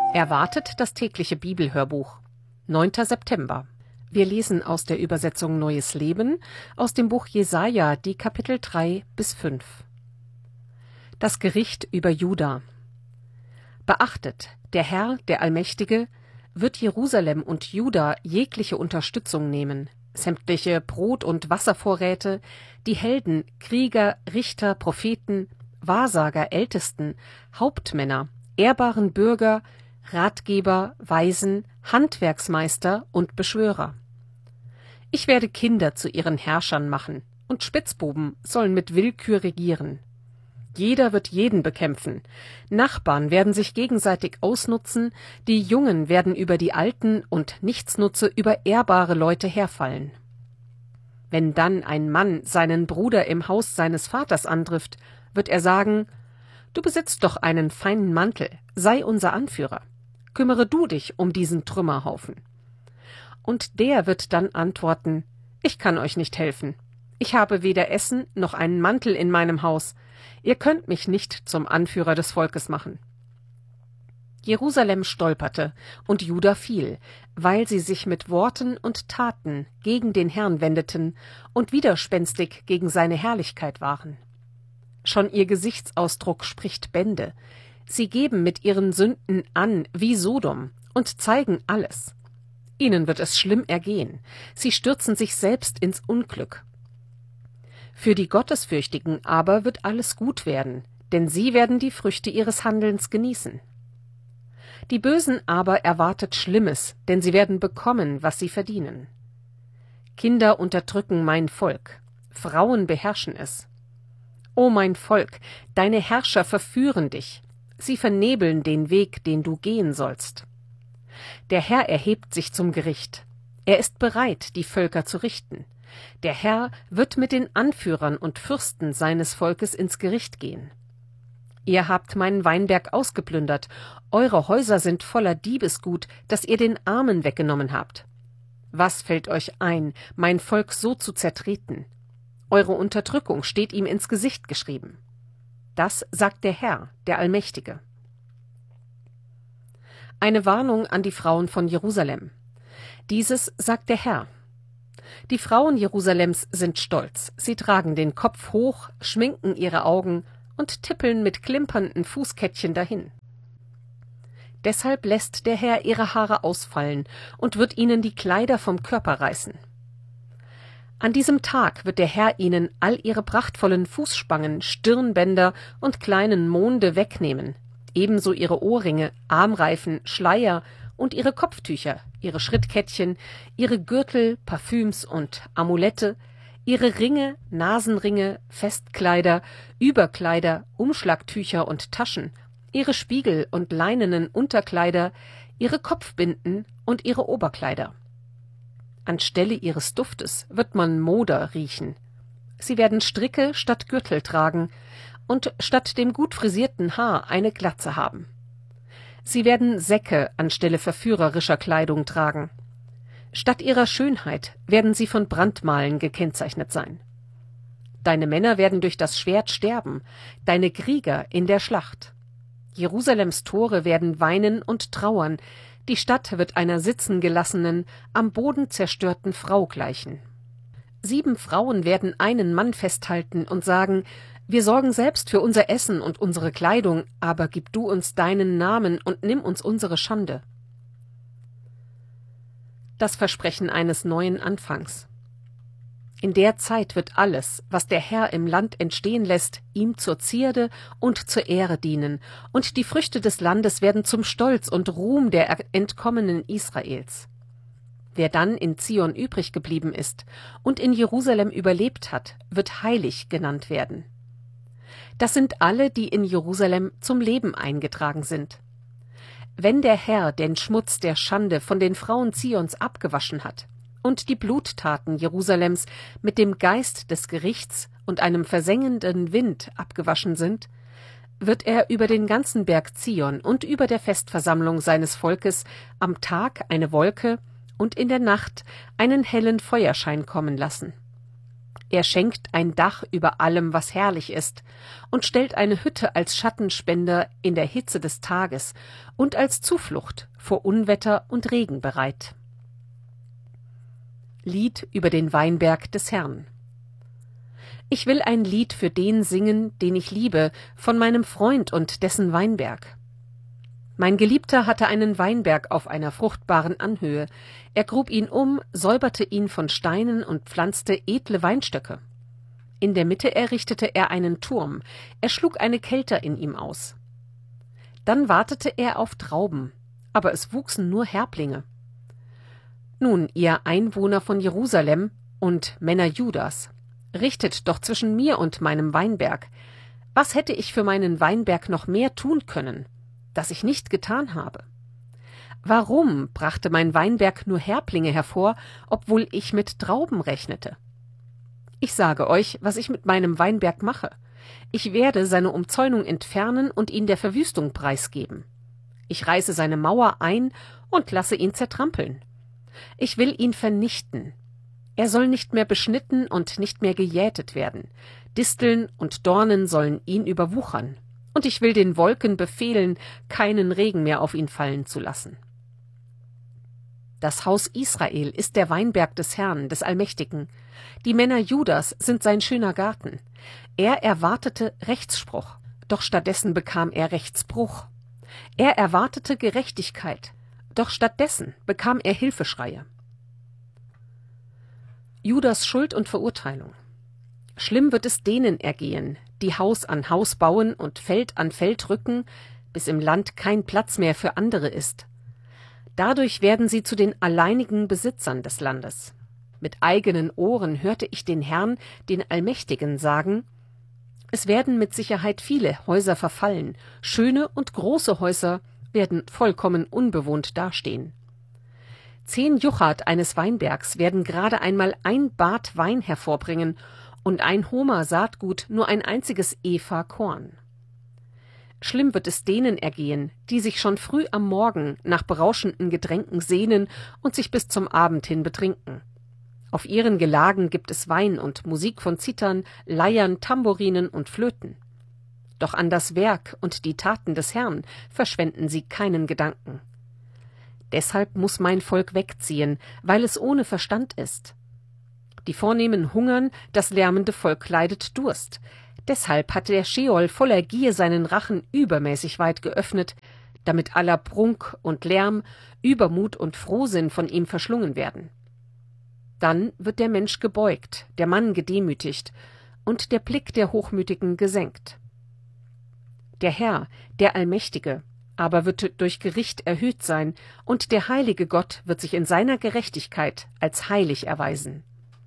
Erwartet das tägliche Bibelhörbuch. 9. September. Wir lesen aus der Übersetzung Neues Leben aus dem Buch Jesaja, die Kapitel 3 bis 5. Das Gericht über Juda. Beachtet, der Herr, der Allmächtige, wird Jerusalem und Juda jegliche Unterstützung nehmen, sämtliche Brot- und Wasservorräte, die Helden, Krieger, Richter, Propheten, Wahrsager, Ältesten, Hauptmänner, ehrbaren Bürger, Ratgeber, Weisen, Handwerksmeister und Beschwörer. Ich werde Kinder zu ihren Herrschern machen, und Spitzbuben sollen mit Willkür regieren. Jeder wird jeden bekämpfen, Nachbarn werden sich gegenseitig ausnutzen, die Jungen werden über die Alten und Nichtsnutze über ehrbare Leute herfallen. Wenn dann ein Mann seinen Bruder im Haus seines Vaters antrifft, wird er sagen: Du besitzt doch einen feinen Mantel, sei unser Anführer. Kümmere du dich um diesen Trümmerhaufen. Und der wird dann antworten: Ich kann euch nicht helfen. Ich habe weder Essen noch einen Mantel in meinem Haus. Ihr könnt mich nicht zum Anführer des Volkes machen. Jerusalem stolperte und Juda fiel, weil sie sich mit Worten und Taten gegen den Herrn wendeten und widerspenstig gegen seine Herrlichkeit waren. Schon ihr Gesichtsausdruck spricht Bände. Sie geben mit ihren Sünden an wie Sodom und zeigen alles. Ihnen wird es schlimm ergehen. Sie stürzen sich selbst ins Unglück. Für die Gottesfürchtigen aber wird alles gut werden, denn sie werden die Früchte ihres Handelns genießen. Die Bösen aber erwartet Schlimmes, denn sie werden bekommen, was sie verdienen. Kinder unterdrücken mein Volk, Frauen beherrschen es. O mein Volk, deine Herrscher verführen dich, sie vernebeln den Weg, den du gehen sollst. Der Herr erhebt sich zum Gericht, er ist bereit, die Völker zu richten. Der Herr wird mit den Anführern und Fürsten seines Volkes ins Gericht gehen. Ihr habt meinen Weinberg ausgeplündert, eure Häuser sind voller Diebesgut, das ihr den Armen weggenommen habt. Was fällt euch ein, mein Volk so zu zertreten? Eure Unterdrückung steht ihm ins Gesicht geschrieben. Das sagt der Herr, der Allmächtige. Eine Warnung an die Frauen von Jerusalem. Dieses sagt der Herr. Die Frauen Jerusalems sind stolz, sie tragen den Kopf hoch, schminken ihre Augen und tippeln mit klimpernden Fußkettchen dahin. Deshalb lässt der Herr ihre Haare ausfallen und wird ihnen die Kleider vom Körper reißen. An diesem Tag wird der Herr ihnen all ihre prachtvollen Fußspangen, Stirnbänder und kleinen Monde wegnehmen, ebenso ihre Ohrringe, Armreifen, Schleier und ihre Kopftücher, ihre Schrittkettchen, ihre Gürtel, Parfüms und Amulette, ihre Ringe, Nasenringe, Festkleider, Überkleider, Umschlagtücher und Taschen, ihre Spiegel und leinenen Unterkleider, ihre Kopfbinden und ihre Oberkleider. Anstelle ihres Duftes wird man Moder riechen. Sie werden Stricke statt Gürtel tragen und statt dem gut frisierten Haar eine Glatze haben. Sie werden Säcke anstelle verführerischer Kleidung tragen. Statt ihrer Schönheit werden sie von Brandmalen gekennzeichnet sein. Deine Männer werden durch das Schwert sterben, deine Krieger in der Schlacht. Jerusalems Tore werden weinen und trauern, die Stadt wird einer sitzen gelassenen, am Boden zerstörten Frau gleichen. 7 Frauen werden einen Mann festhalten und sagen: Wir sorgen selbst für unser Essen und unsere Kleidung, aber gib du uns deinen Namen und nimm uns unsere Schande. Das Versprechen eines neuen Anfangs. In der Zeit wird alles, was der Herr im Land entstehen lässt, ihm zur Zierde und zur Ehre dienen, und die Früchte des Landes werden zum Stolz und Ruhm der Entkommenen Israels. Wer dann in Zion übrig geblieben ist und in Jerusalem überlebt hat, wird heilig genannt werden. Das sind alle, die in Jerusalem zum Leben eingetragen sind. Wenn der Herr den Schmutz der Schande von den Frauen Zions abgewaschen hat und die Bluttaten Jerusalems mit dem Geist des Gerichts und einem versengenden Wind abgewaschen sind, wird er über den ganzen Berg Zion und über der Festversammlung seines Volkes am Tag eine Wolke und in der Nacht einen hellen Feuerschein kommen lassen. Er schenkt ein Dach über allem, was herrlich ist, und stellt eine Hütte als Schattenspender in der Hitze des Tages und als Zuflucht vor Unwetter und Regen bereit. Lied über den Weinberg des Herrn. Ich will ein Lied für den singen, den ich liebe, von meinem Freund und dessen Weinberg. Mein Geliebter hatte einen Weinberg auf einer fruchtbaren Anhöhe. Er grub ihn um, säuberte ihn von Steinen und pflanzte edle Weinstöcke. In der Mitte errichtete er einen Turm. Er schlug eine Kelter in ihm aus. Dann wartete er auf Trauben, aber es wuchsen nur Härblinge. Nun, ihr Einwohner von Jerusalem und Männer Judas, richtet doch zwischen mir und meinem Weinberg. Was hätte ich für meinen Weinberg noch mehr tun können, das ich nicht getan habe? Warum brachte mein Weinberg nur Härblinge hervor, obwohl ich mit Trauben rechnete? Ich sage euch, was ich mit meinem Weinberg mache. Ich werde seine Umzäunung entfernen und ihn der Verwüstung preisgeben. Ich reiße seine Mauer ein und lasse ihn zertrampeln. Ich will ihn vernichten. Er soll nicht mehr beschnitten und nicht mehr gejätet werden. Disteln und Dornen sollen ihn überwuchern. Und ich will den Wolken befehlen, keinen Regen mehr auf ihn fallen zu lassen. Das Haus Israel ist der Weinberg des Herrn, des Allmächtigen. Die Männer Judas sind sein schöner Garten. Er erwartete Rechtsspruch, doch stattdessen bekam er Rechtsbruch. Er erwartete Gerechtigkeit, doch stattdessen bekam er Hilfeschreie. Judas Schuld und Verurteilung. Schlimm wird es denen ergehen, die Haus an Haus bauen und Feld an Feld rücken, bis im Land kein Platz mehr für andere ist. Dadurch werden sie zu den alleinigen Besitzern des Landes. Mit eigenen Ohren hörte ich den Herrn, den Allmächtigen, sagen: Es werden mit Sicherheit viele Häuser verfallen, schöne und große Häuser werden vollkommen unbewohnt dastehen. 10 Juchat eines Weinbergs werden gerade einmal ein Bad Wein hervorbringen und ein Homer Saatgut nur ein einziges Epha Korn. Schlimm wird es denen ergehen, die sich schon früh am Morgen nach berauschenden Getränken sehnen und sich bis zum Abend hin betrinken. Auf ihren Gelagen gibt es Wein und Musik von Zithern, Leiern, Tambourinen und Flöten. Doch an das Werk und die Taten des Herrn verschwenden sie keinen Gedanken. Deshalb muss mein Volk wegziehen, weil es ohne Verstand ist. Die Vornehmen hungern, das lärmende Volk leidet Durst. Deshalb hat der Scheol voller Gier seinen Rachen übermäßig weit geöffnet, damit aller Prunk und Lärm, Übermut und Frohsinn von ihm verschlungen werden. Dann wird der Mensch gebeugt, der Mann gedemütigt und der Blick der Hochmütigen gesenkt. Der Herr, der Allmächtige, aber wird durch Gericht erhöht sein, und der heilige Gott wird sich in seiner Gerechtigkeit als heilig erweisen.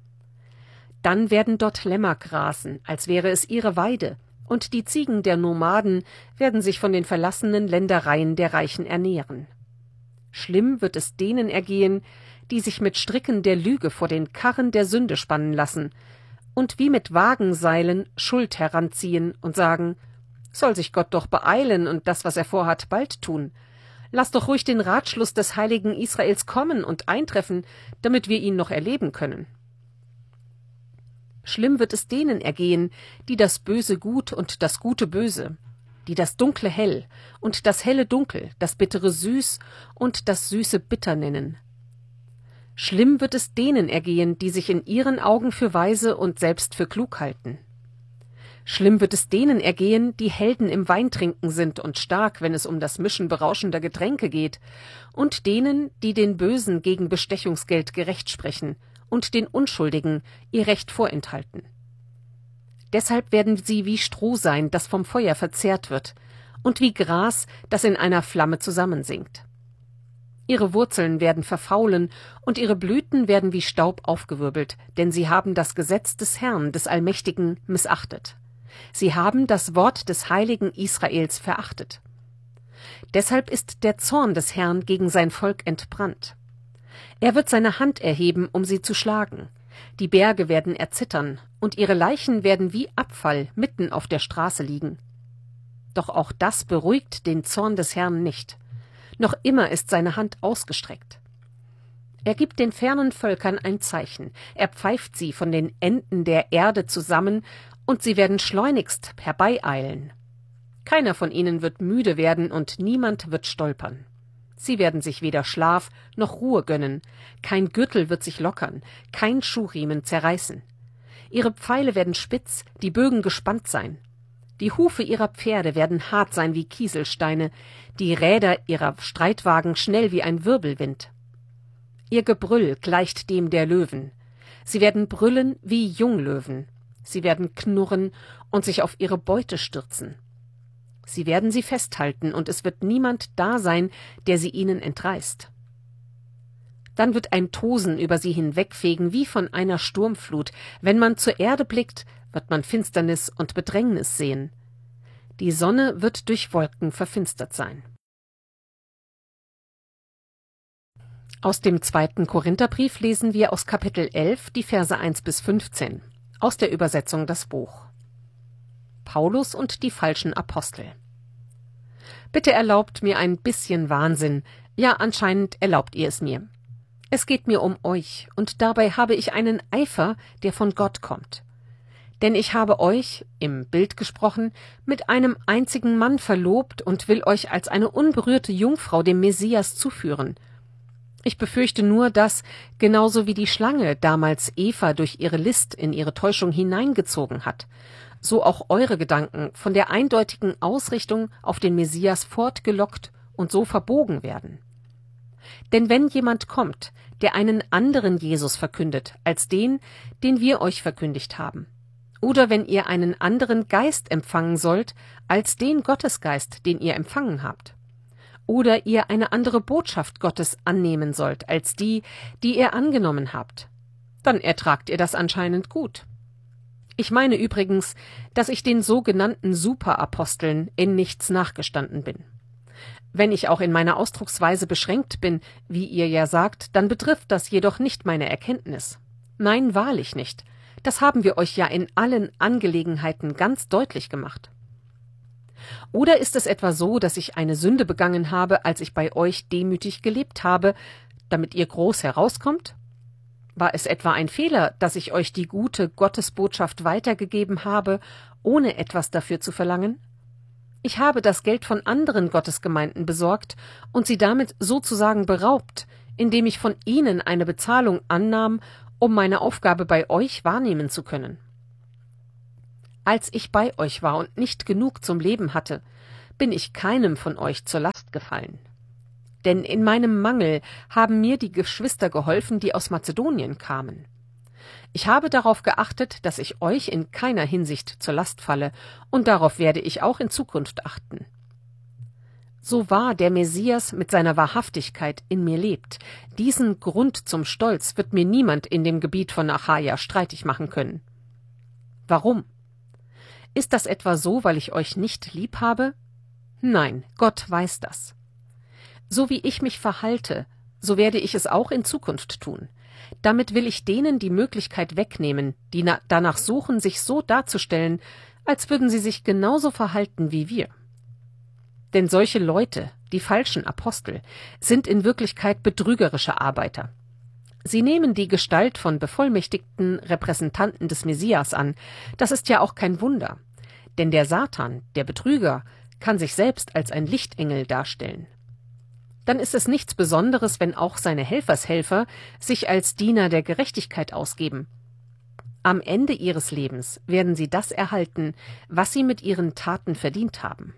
Dann werden dort Lämmer grasen, als wäre es ihre Weide, und die Ziegen der Nomaden werden sich von den verlassenen Ländereien der Reichen ernähren. Schlimm wird es denen ergehen, die sich mit Stricken der Lüge vor den Karren der Sünde spannen lassen und wie mit Wagenseilen Schuld heranziehen und sagen: Soll sich Gott doch beeilen und das, was er vorhat, bald tun. Lass doch ruhig den Ratschluss des heiligen Israels kommen und eintreffen, damit wir ihn noch erleben können. Schlimm wird es denen ergehen, die das Böse gut und das Gute böse, die das Dunkle hell und das Helle dunkel, das Bittere süß und das Süße bitter nennen. Schlimm wird es denen ergehen, die sich in ihren Augen für weise und selbst für klug halten. Schlimm wird es denen ergehen, die Helden im Weintrinken sind und stark, wenn es um das Mischen berauschender Getränke geht, und denen, die den Bösen gegen Bestechungsgeld gerecht sprechen und den Unschuldigen ihr Recht vorenthalten. Deshalb werden sie wie Stroh sein, das vom Feuer verzehrt wird, und wie Gras, das in einer Flamme zusammensinkt. Ihre Wurzeln werden verfaulen, und ihre Blüten werden wie Staub aufgewirbelt, denn sie haben das Gesetz des Herrn, des Allmächtigen, missachtet. Sie haben das Wort des heiligen Israels verachtet. Deshalb ist der Zorn des Herrn gegen sein Volk entbrannt. Er wird seine Hand erheben, um sie zu schlagen. Die Berge werden erzittern, und ihre Leichen werden wie Abfall mitten auf der Straße liegen. Doch auch das beruhigt den Zorn des Herrn nicht. Noch immer ist seine Hand ausgestreckt. Er gibt den fernen Völkern ein Zeichen, er pfeift sie von den Enden der Erde zusammen, und sie werden schleunigst herbeieilen. Keiner von ihnen wird müde werden und niemand wird stolpern. Sie werden sich weder Schlaf noch Ruhe gönnen, kein Gürtel wird sich lockern, kein Schuhriemen zerreißen. Ihre Pfeile werden spitz, die Bögen gespannt sein. Die Hufe ihrer Pferde werden hart sein wie Kieselsteine, die Räder ihrer Streitwagen schnell wie ein Wirbelwind. Ihr Gebrüll gleicht dem der Löwen. Sie werden brüllen wie Junglöwen. Sie werden knurren und sich auf ihre Beute stürzen. Sie werden sie festhalten, und es wird niemand da sein, der sie ihnen entreißt. Dann wird ein Tosen über sie hinwegfegen wie von einer Sturmflut. Wenn man zur Erde blickt, wird man Finsternis und Bedrängnis sehen. Die Sonne wird durch Wolken verfinstert sein. Aus dem 2. Korintherbrief lesen wir aus Kapitel 11 die Verse 1-15, aus der Übersetzung Das Buch. Paulus und die falschen Apostel. Bitte erlaubt mir ein bisschen Wahnsinn, ja, anscheinend erlaubt ihr es mir. Es geht mir um euch, und dabei habe ich einen Eifer, der von Gott kommt. Denn ich habe euch, im Bild gesprochen, mit einem einzigen Mann verlobt und will euch als eine unberührte Jungfrau dem Messias zuführen. Ich befürchte nur, dass, genauso wie die Schlange damals Eva durch ihre List in ihre Täuschung hineingezogen hat, so auch eure Gedanken von der eindeutigen Ausrichtung auf den Messias fortgelockt und so verbogen werden. Denn wenn jemand kommt, der einen anderen Jesus verkündet als den, den wir euch verkündigt haben, oder wenn ihr einen anderen Geist empfangen sollt als den Gottesgeist, den ihr empfangen habt, oder ihr eine andere Botschaft Gottes annehmen sollt als die, die ihr angenommen habt, dann ertragt ihr das anscheinend gut. Ich meine übrigens, dass ich den sogenannten Superaposteln in nichts nachgestanden bin. Wenn ich auch in meiner Ausdrucksweise beschränkt bin, wie ihr ja sagt, dann betrifft das jedoch nicht meine Erkenntnis. Nein, wahrlich nicht. Das haben wir euch ja in allen Angelegenheiten ganz deutlich gemacht. Oder ist es etwa so, dass ich eine Sünde begangen habe, als ich bei euch demütig gelebt habe, damit ihr groß herauskommt? War es etwa ein Fehler, dass ich euch die gute Gottesbotschaft weitergegeben habe, ohne etwas dafür zu verlangen? Ich habe das Geld von anderen Gottesgemeinden besorgt und sie damit sozusagen beraubt, indem ich von ihnen eine Bezahlung annahm, um meine Aufgabe bei euch wahrnehmen zu können. Als ich bei euch war und nicht genug zum Leben hatte, bin ich keinem von euch zur Last gefallen. Denn in meinem Mangel haben mir die Geschwister geholfen, die aus Mazedonien kamen. Ich habe darauf geachtet, dass ich euch in keiner Hinsicht zur Last falle, und darauf werde ich auch in Zukunft achten. So wahr der Messias mit seiner Wahrhaftigkeit in mir lebt, diesen Grund zum Stolz wird mir niemand in dem Gebiet von Achaia streitig machen können. Warum? Ist das etwa so, weil ich euch nicht lieb habe? Nein, Gott weiß das. So wie ich mich verhalte, so werde ich es auch in Zukunft tun. Damit will ich denen die Möglichkeit wegnehmen, die danach suchen, sich so darzustellen, als würden sie sich genauso verhalten wie wir. Denn solche Leute, die falschen Apostel, sind in Wirklichkeit betrügerische Arbeiter. Sie nehmen die Gestalt von bevollmächtigten Repräsentanten des Messias an. Das ist ja auch kein Wunder. Denn der Satan, der Betrüger, kann sich selbst als ein Lichtengel darstellen. Dann ist es nichts Besonderes, wenn auch seine Helfershelfer sich als Diener der Gerechtigkeit ausgeben. Am Ende ihres Lebens werden sie das erhalten, was sie mit ihren Taten verdient haben.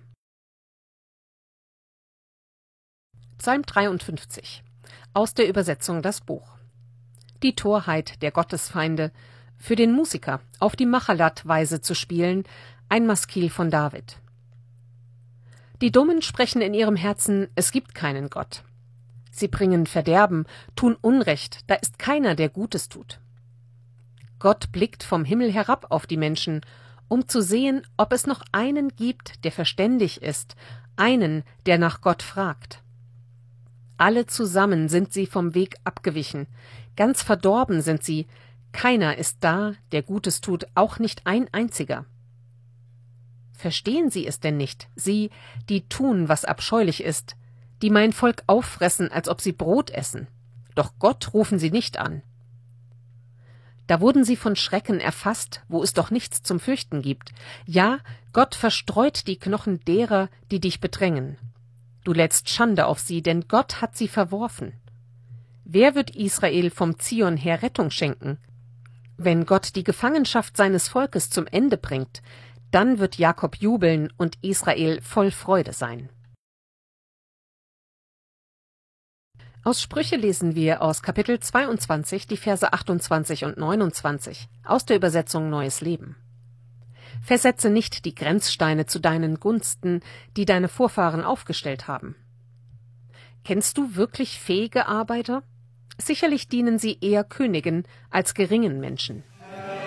Psalm 53 aus der Übersetzung Das Buch. Die Torheit der Gottesfeinde, für den Musiker auf die Machalat-Weise zu spielen, ein Maskil von David. Die Dummen sprechen in ihrem Herzen, es gibt keinen Gott. Sie bringen Verderben, tun Unrecht, da ist keiner, der Gutes tut. Gott blickt vom Himmel herab auf die Menschen, um zu sehen, ob es noch einen gibt, der verständig ist, einen, der nach Gott fragt. Alle zusammen sind sie vom Weg abgewichen, ganz verdorben sind sie, keiner ist da, der Gutes tut, auch nicht ein einziger. Verstehen sie es denn nicht, sie, die tun, was abscheulich ist, die mein Volk auffressen, als ob sie Brot essen? doch Gott rufen sie nicht an. Da wurden sie von Schrecken erfasst, wo es doch nichts zum Fürchten gibt. Ja, Gott verstreut die Knochen derer, die dich bedrängen. Du lädst Schande auf sie, denn Gott hat sie verworfen. Wer wird Israel vom Zion her Rettung schenken? Wenn Gott die Gefangenschaft seines Volkes zum Ende bringt, dann wird Jakob jubeln und Israel voll Freude sein. Aus Sprüche lesen wir aus Kapitel 22 die Verse 28 und 29 aus der Übersetzung Neues Leben. Versetze nicht die Grenzsteine zu deinen Gunsten, die deine Vorfahren aufgestellt haben. Kennst du wirklich fähige Arbeiter? Sicherlich dienen sie eher Königen als geringen Menschen.